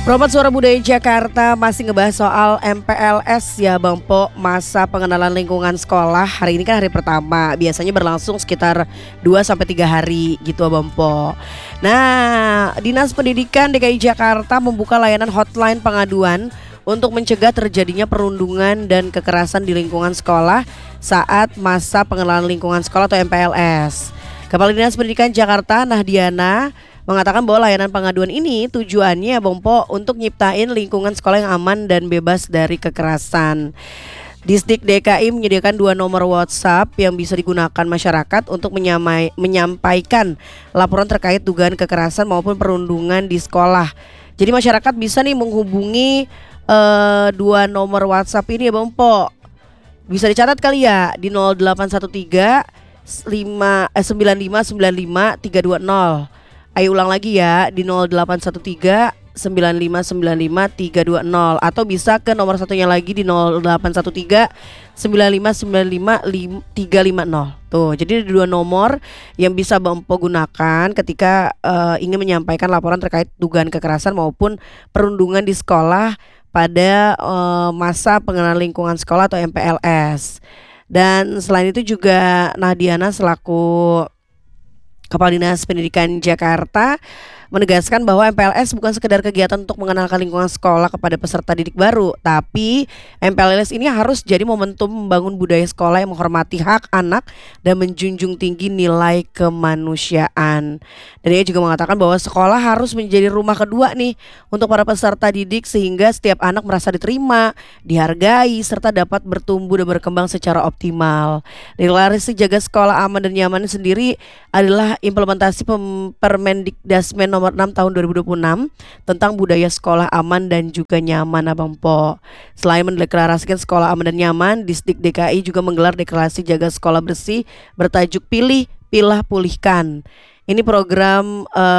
Promote Suara Budaya Jakarta masih ngebahas soal MPLS ya Bang Po, masa pengenalan lingkungan sekolah. Hari ini kan hari pertama, biasanya berlangsung sekitar 2-3 hari gitu Bang Po. Nah, Dinas Pendidikan DKI Jakarta membuka layanan hotline pengaduan untuk mencegah terjadinya perundungan dan kekerasan di lingkungan sekolah saat masa pengenalan lingkungan sekolah atau MPLS. Kepala Dinas Pendidikan Jakarta Nahdiana mengatakan bahwa layanan pengaduan ini tujuannya Bang Po untuk nyiptain lingkungan sekolah yang aman dan bebas dari kekerasan. Disdik DKI menyediakan 2 nomor WhatsApp yang bisa digunakan masyarakat untuk menyampaikan laporan terkait dugaan kekerasan maupun perundungan di sekolah. Jadi masyarakat bisa nih menghubungi 2 nomor WhatsApp ini ya Bang Po. Bisa dicatat kali ya di 0813 9595 320. Ayo ulang lagi ya di 0813 9595 320 atau bisa ke nomor satunya lagi di 0813 9595 350. Tuh, jadi ada 2 nomor yang bisa Bang Po gunakan ketika ingin menyampaikan laporan terkait dugaan kekerasan maupun perundungan di sekolah pada masa pengenalan lingkungan sekolah atau MPLS. Dan selain itu juga Nahdiana selaku Kepala Dinas Pendidikan Jakarta menegaskan bahwa MPLS bukan sekedar kegiatan untuk mengenalkan lingkungan sekolah kepada peserta didik baru, tapi MPLS ini harus jadi momentum membangun budaya sekolah yang menghormati hak anak dan menjunjung tinggi nilai kemanusiaan. Dan ia juga mengatakan bahwa sekolah harus menjadi rumah kedua nih untuk para peserta didik sehingga setiap anak merasa diterima, dihargai, serta dapat bertumbuh dan berkembang secara optimal. Deklarasi Jaga Sekolah Aman dan Nyaman sendiri adalah implementasi Permendikdasmen nomor 6 tahun 2026 tentang budaya sekolah aman dan juga nyaman Abang Po. Selain mendeklarasikan sekolah aman dan nyaman, Disdik DKI juga menggelar deklarasi Jaga Sekolah Bersih bertajuk Pilih, Pilah, Pulihkan. Ini program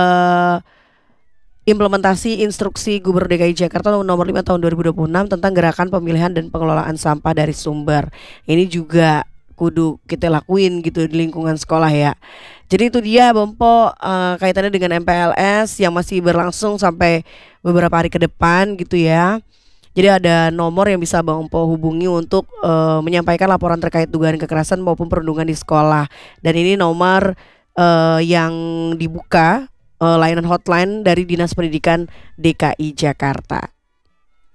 implementasi instruksi Gubernur DKI Jakarta nomor 5 tahun 2026 tentang gerakan pemilihan dan pengelolaan sampah dari sumber. Ini juga kudu kita lakuin gitu di lingkungan sekolah ya. Jadi itu dia Bang Po, kaitannya dengan MPLS yang masih berlangsung sampai beberapa hari ke depan gitu ya. Jadi ada nomor yang bisa Bang Po hubungi untuk menyampaikan laporan terkait dugaan kekerasan maupun perundungan di sekolah. Dan ini nomor yang dibuka layanan hotline dari Dinas Pendidikan DKI Jakarta.